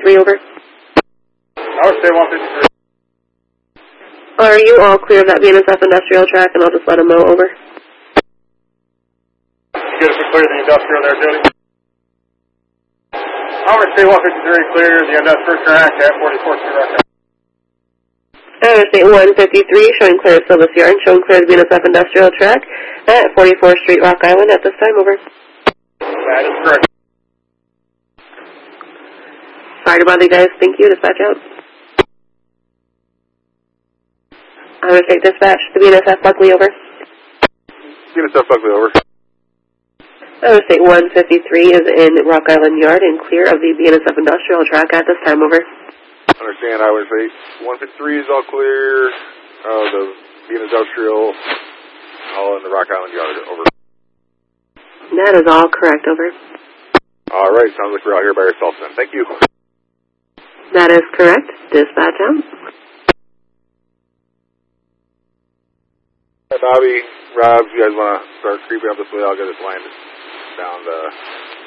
Buckley, over. Tower State 153. Are you all clear of that BNSF industrial track, and I'll just let them know, over? Get us to clear the industrial there, Jody. Tower State 153, clear the industrial track at 44th Street Rock Island. State 153, showing clear of Silvis Yard, showing clear of the BNSF industrial track at 44th Street, Rock Island at this time, over. That is correct. Sorry to bother you guys. Thank you. Dispatch out. I'm going to take dispatch. The BNSF Buckley, over. BNSF Buckley, over. State 153 is in Rock Island Yard and clear of the BNSF industrial track at this time, over. Understand, Highway State 153 is all clear. The BN industrial, all in the Rock Island Yard, over. That is all correct, over. All right, sounds like we're out here by ourselves then. Thank you. That is correct. Dispatch out. Hey, Bobby, Rob, if you guys want to start creeping up this way, I'll get this line down to